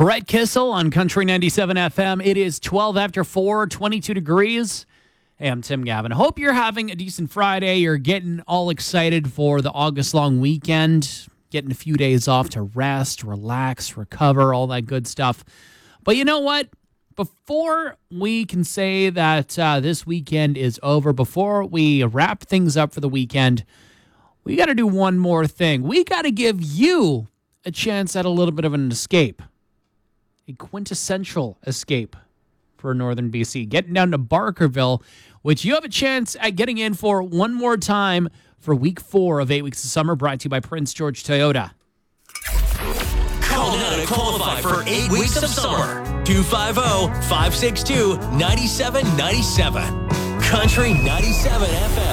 Brett Kissel on Country 97 FM. It is 12 after 4, 22 degrees. Hey, I'm Tim Gavin. Hope you're having a decent Friday. You're getting all excited for the August-long weekend, getting a few days off to rest, relax, recover, all that good stuff. But you know what? Before we can say that this weekend is over, before we wrap things up for the weekend, we got to do one more thing. We got to give you a chance at a little bit of an escape, a quintessential escape for Northern BC. Getting down to Barkerville, which you have a chance at getting in for one more time for week 4 of 8 Weeks of Summer, brought to you by Prince George Toyota. Call now to qualify for 8 Weeks of Summer. 250-562-9797. Country 97 FM.